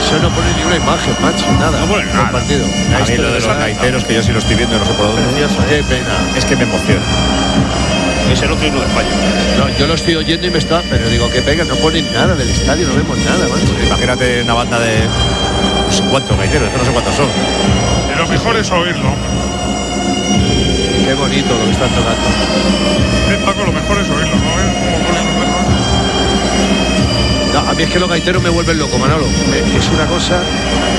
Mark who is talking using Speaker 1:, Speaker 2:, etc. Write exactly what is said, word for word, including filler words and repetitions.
Speaker 1: Eso no pone ni una imagen, macho, nada.
Speaker 2: No pone nada.
Speaker 1: El partido.
Speaker 3: A mí lo de los gaiteros, que yo sí lo estoy viendo, no sé por dónde.
Speaker 2: Precioso,
Speaker 1: Qué
Speaker 2: ¿eh?
Speaker 1: pena.
Speaker 3: Es que me emociona.
Speaker 2: Es el otro himno de España.
Speaker 1: No, yo lo estoy oyendo y me está, pero digo, qué pena, no ponen nada del estadio, no vemos nada, macho.
Speaker 3: Imagínate una banda de no sé cuántos gaiteros, es que no sé cuántos son.
Speaker 4: Y lo mejor es oírlo.
Speaker 1: Qué bonito lo que están tocando.
Speaker 4: Eh, Paco, lo mejor es oírlo, ¿no? ¿Eh? Como ponen los mejores.
Speaker 1: No, a mí es que los gaiteros me vuelven loco, Manolo. Eh, Es una cosa